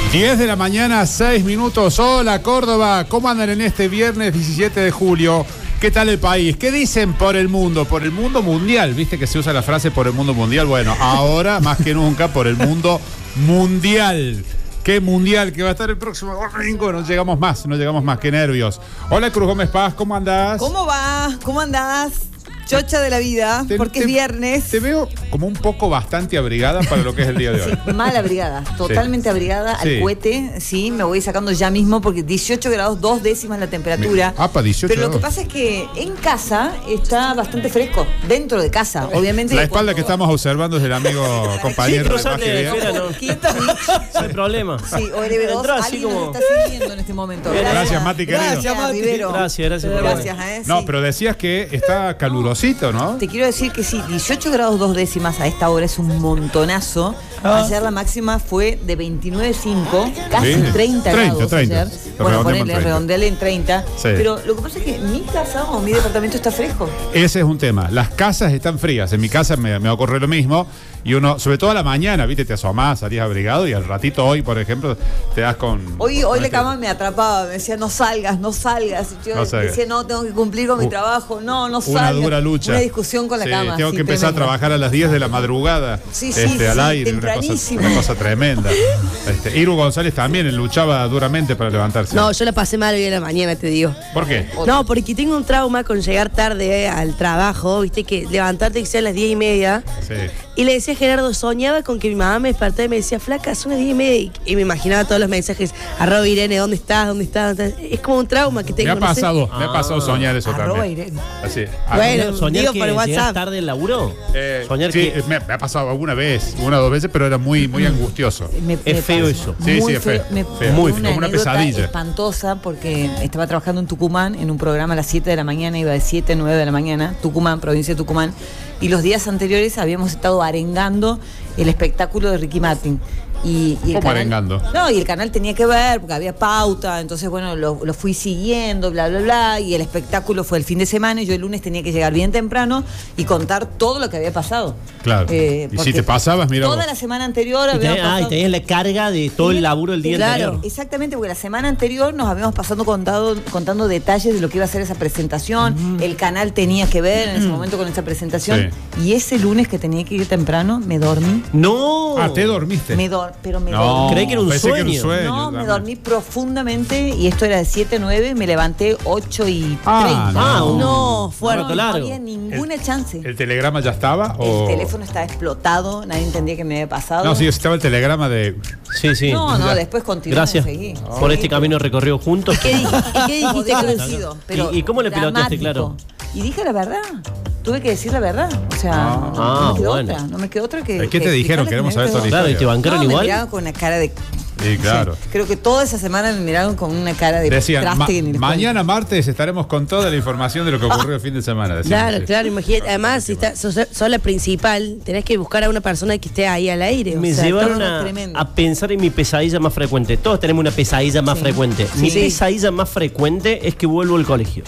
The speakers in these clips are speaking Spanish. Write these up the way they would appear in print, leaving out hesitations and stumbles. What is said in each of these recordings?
10 de la mañana, 6 minutos. Hola, Córdoba. ¿Cómo andan en este viernes 17 de julio? ¿Qué tal el país? ¿Qué dicen por el mundo? Por el mundo mundial. ¿Viste que se usa la frase por el mundo mundial? Bueno, ahora más que nunca por el mundo mundial. ¿Qué mundial que va a estar el próximo domingo? No llegamos más. Qué nervios. Hola, Cruz Gómez Paz. ¿Cómo andás? ¿Cómo va? ¿Cómo andás? Chocha de la vida, porque es viernes. Te veo como un poco bastante abrigada para lo que es el día de hoy. Sí, mal abrigada, totalmente abrigada al cohete. Sí, me voy sacando ya mismo porque 18 grados, 2 décimas la temperatura. Apa, 18 Pero grados. lo que pasa es que en casa está bastante fresco, dentro de casa, obviamente. La espalda que estamos observando es del amigo compañero de Magia. No hay problema. Sí, o el así alguien como... nos está siguiendo en este momento. Gracias, Mati, querido. Gracias, Mati. Gracias. No, pero decías que está calurosito, ¿no? Te quiero decir que sí, 18 grados 2 décimas a esta hora es un montonazo. Ayer la máxima fue de 29.5, casi 30 grados ayer. Bueno, redondeale en 30. Sí. Pero lo que pasa es que mi casa o mi departamento está fresco. Ese es un tema. Las casas están frías. En mi casa me ocurre lo mismo. Y uno, sobre todo a la mañana, viste, te asomás, salís abrigado y al ratito hoy, por ejemplo, te das con... Hoy la cama me atrapaba, me decía, no salgas. Y yo decía, no, tengo que cumplir con mi trabajo. No salgas. Una dura lucha. Una discusión con la cama. Tengo que empezar a trabajar a las 10 de la madrugada. Al aire. Una cosa tremenda. Iru González también luchaba duramente para levantarse. No, yo la pasé mal hoy en la mañana, te digo. ¿Por qué? No, porque tengo un trauma con llegar tarde al trabajo, viste, que levantarte que sea a las 10:30. Sí. Y le decía a Gerardo, soñaba con que mi mamá me despertaba y me decía, flaca, son las 10:30. Y me imaginaba todos los mensajes, @Irene, ¿dónde estás? Es como un trauma que tengo. Me ha pasado soñar eso también. Irene. Así. Bueno, soñar digo que por WhatsApp. llegas tarde el laburo. Soñar sí, que... me ha pasado alguna vez, 1 o 2 veces, pero era muy angustioso. Es feo eso. Sí, es feo. Muy feo. Como una pesadilla. Espantosa porque estaba trabajando en Tucumán en un programa a las 7 de la mañana, iba de 7 a 9 de la mañana, Tucumán, provincia de Tucumán. Y los días anteriores habíamos estado arengando el espectáculo de Ricky Martin. Y el ¿Cómo arengando? No, y el canal tenía que ver, porque había pauta, entonces bueno, lo fui siguiendo, bla, y el espectáculo fue el fin de semana, y yo el lunes tenía que llegar bien temprano y contar todo lo que había pasado. Claro. Y si te pasabas, mira. Toda la semana anterior habíamos pasado. Y tenías la carga de todo el laburo el día anterior. Exactamente, porque la semana anterior nos habíamos pasado contando detalles de lo que iba a ser esa presentación, el canal tenía que ver en ese momento con esa presentación, y ese lunes que tenía que ir temprano, me dormí. ¡No! ¿Te dormiste? Pero me No, dormí. Creí que era un sueño. No, me dormí profundamente y esto era de 7 a 9, me levanté 8:30. No, fuerte. No había ninguna chance. ¿El telegrama ya estaba? El teléfono estaba explotado, nadie entendía que me había pasado. No, sí, estaba el telegrama de... Sí. No, después continué. Gracias por este camino recorrido juntos. ¿Qué dijiste, Cruz? ¿Y cómo le piloteaste, claro? Y dije la verdad. Tuve que decir la verdad. O sea, no me quedó otra que... ¿Qué te dijeron? Queremos saber toda la Claro, y te bancaron igual. Me miraban con una cara de... Sí, claro. Creo que toda esa semana me miraron con una cara de decían, traste. mañana martes estaremos con toda la información de lo que ocurrió el fin de semana. Decían, claro, imagínate. Además, si sos la principal, tenés que buscar a una persona que esté ahí al aire. Me llevaron a pensar en mi pesadilla más frecuente. Todos tenemos una pesadilla más frecuente. Mi pesadilla más frecuente es que vuelvo al colegio.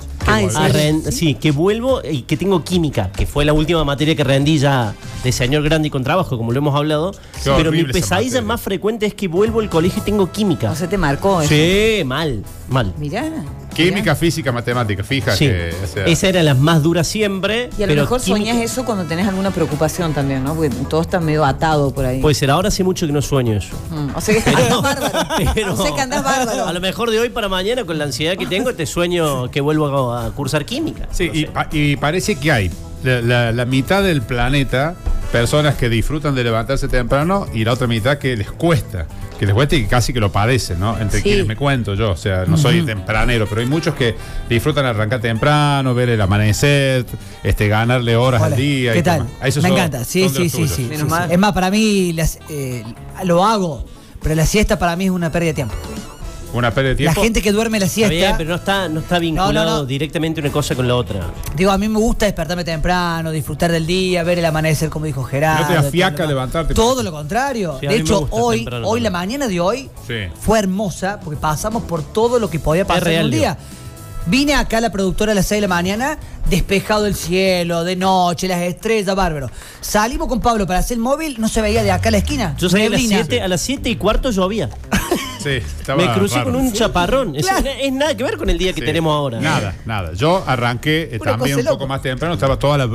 Que vuelvo y que tengo química, que fue la última materia que rendí ya de señor grande y con trabajo, como lo hemos hablado. Pero mi pesadilla más frecuente es que vuelvo al colegio y tengo química. ¿O sea, te marcó eso? Sí, mal. Mirá. Química, física, matemática, fija. Sí. Esa era la más dura siempre. Y a lo mejor soñás eso cuando tenés alguna preocupación también, ¿no? Porque todo está medio atado por ahí. Puede ser, ahora hace mucho que no sueño eso. O sea que andás bárbaro. O sea que andás bárbaro. A lo mejor de hoy para mañana, con la ansiedad que tengo, te sueño que vuelvo a cursar química. Sí, no sé. y parece que hay la mitad del planeta, personas que disfrutan de levantarse temprano, y la otra mitad que les cuesta y que casi que lo padecen, ¿no? Entre quienes me cuento yo, o sea, no soy tempranero, pero hay muchos que disfrutan arrancar temprano, ver el amanecer, ganarle horas al día. ¿Qué tal? Me encanta, sí. Es más, para mí lo hago, pero la siesta para mí es una pérdida de tiempo. Una pérdida de tiempo. La gente que duerme la siesta. Está bien, pero no está vinculado directamente una cosa con la otra. Digo, a mí me gusta despertarme temprano, disfrutar del día, ver el amanecer, como dijo Gerardo. ¿No te afiaca levantarte? Todo lo contrario. Sí, de hecho, hoy también. la mañana de hoy fue hermosa porque pasamos por todo lo que podía pasar en un día. Vine acá a la productora a las 6 de la mañana, despejado el cielo, de noche, las estrellas, bárbaro. Salimos con Pablo para hacer el móvil, no se veía de acá a la esquina. Yo salí a las 7:15 llovía. Sí, me crucé con un chaparrón. Claro. Es nada que ver con el día que tenemos ahora. Nada. Yo arranqué también un poco más temprano, estaba toda la